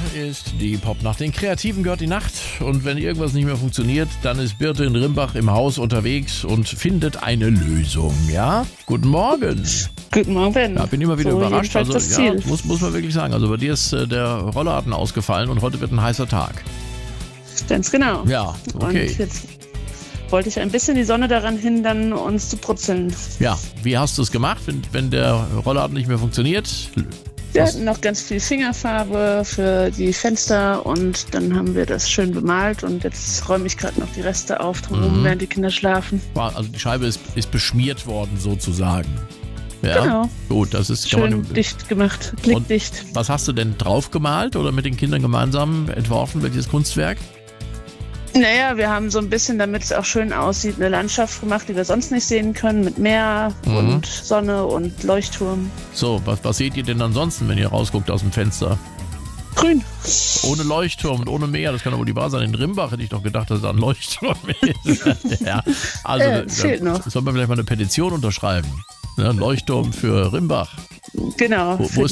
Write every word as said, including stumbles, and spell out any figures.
ist die Popnacht. Den Kreativen gehört die Nacht. Und wenn irgendwas nicht mehr funktioniert, dann ist Birte in Rimbach im Haus unterwegs und findet eine Lösung. Ja? Guten Morgen. Guten Morgen. Ja, bin immer wieder so überrascht. Also, das ja, Ziel. muss, muss man wirklich sagen. Also bei dir ist äh, der Rollladen ausgefallen und heute wird ein heißer Tag. Ganz genau. Ja, okay. Und jetzt wollte ich ein bisschen die Sonne daran hindern, uns zu brutzeln. Ja, wie hast du es gemacht, wenn, wenn der Rollladen nicht mehr funktioniert? Wir Was? hatten noch ganz viel Fingerfarbe für die Fenster und dann haben wir das schön bemalt und jetzt räume ich gerade noch die Reste auf, drumherum, Mhm. während die Kinder schlafen. Also die Scheibe ist, ist beschmiert worden sozusagen. Ja? Genau. Gut, das ist... kann Schön man- dicht gemacht, blickdicht. Was hast du denn drauf gemalt oder mit den Kindern gemeinsam entworfen, welches Kunstwerk? Naja, wir haben so ein bisschen, damit es auch schön aussieht, eine Landschaft gemacht, die wir sonst nicht sehen können, mit Meer Mhm. und Sonne und Leuchtturm. So, was, was seht ihr denn ansonsten, wenn ihr rausguckt aus dem Fenster? Grün. Ohne Leuchtturm und ohne Meer, das kann doch wohl die wahr sein. In Rimbach hätte ich doch gedacht, dass da ein Leuchtturm ist. Ja, also Äh, da, fehlt noch. soll man vielleicht mal eine Petition unterschreiben. Ne, ein Leuchtturm für Rimbach. Genau. Wo, für wo ist